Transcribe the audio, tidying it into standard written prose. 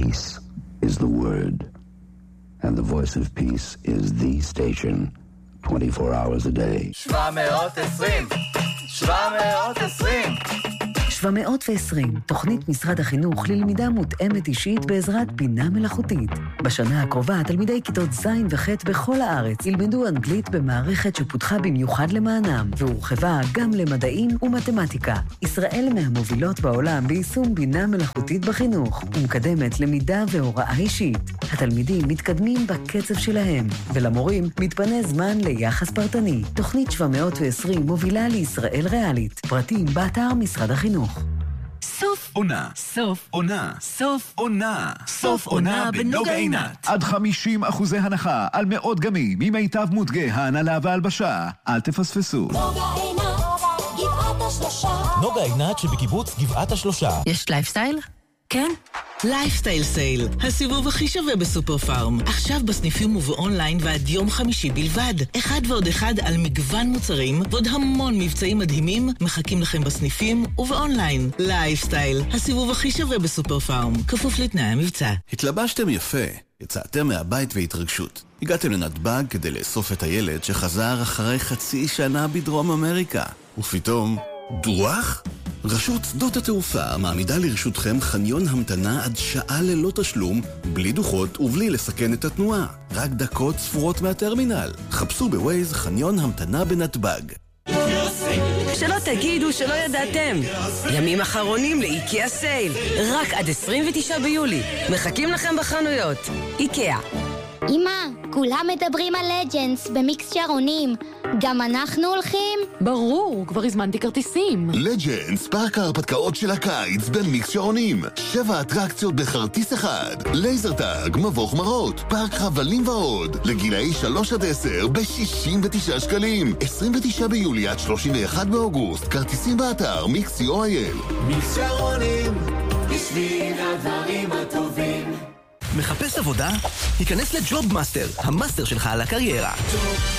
Peace is the word. And the voice of peace is the station 24 hours a day. 720, תוכנית משרד החינוך ללמידה מותאמת אישית בעזרת בינה מלאכותית. בשנה הקרובה תלמידי כיתות ז' וח' בכל הארץ ילמדו אנגלית במערכת שפותחה במיוחד למענם, והורחבה גם למדעים ומתמטיקה. ישראל מהמובילות בעולם ביישום בינה מלאכותית בחינוך, ומקדמת למידה והוראה אישית. התלמידים מתקדמים בקצב שלהם, ולמורים מתפנה זמן ליחס פרטני. תוכנית 720 מובילה לישראל ריאלית. פרטים באתר משרד החינוך. סוף עונה, סוף עונה, סוף עונה, סוף עונה בנוגה עינת. עד 50% הנחה על מאות גמים ממיטב מותגי ההנהלה והלבשה. אל תפספסו. נוגה עינת, גבעת השלושה. נוגה עינת שבקיבוץ גבעת השלושה. יש לייפסטייל? כן? לייפסטייל סייל, הסיבוב הכי שווה בסופר פארם. עכשיו בסניפים ובאונליין ועד יום חמישי בלבד. 1 ועוד 1 על מגוון מוצרים ועוד המון מבצעים מדהימים מחכים לכם בסניפים ובאונליין. לייפסטייל, הסיבוב הכי שווה בסופר פארם. כפוף לתנאי המבצע. התלבשתם יפה, יצאתם מהבית והתרגשות. הגעתם לנתב"ג כדי לאסוף את הילד שחזר אחרי חצי שנה בדרום אמריקה. ופתאום, דוח? רשות שדות התעופה מעמידה לרשותכם חניון המתנה עד שעה ללא תשלום, בלי דוחות ובלי לסכן את התנועה. רק דקות ספורות מהטרמינל. חפשו בווייז חניון המתנה בנתב"ג. שלא תגידו שלא ידעתם. ימים אחרונים לאיקאה סייל. רק עד 29 ביולי. מחכים לכם בחנויות. איקאה. אמא, כולם מדברים על לג'נדס במיקס שערונים. גם אנחנו הולכים? ברור, כבר הזמנתי כרטיסים. לג'נדס, פארק ההרפתקאות של הקיץ במיקס שערונים. 7 אטרקציות בחרטיס אחד. לייזר טאג, מבוך מרות, פארק חבלים ועוד. לגילאי 3 עד 10 ב-69 שקלים. 29 ביולי עד 31 באוגוסט. כרטיסים באתר mix.co.il. מיקס שערונים, בשביל הדברים הטובים. מחפש עבודה? היכנס לג'וב מאסטר, המאסטר שלך על הקריירה.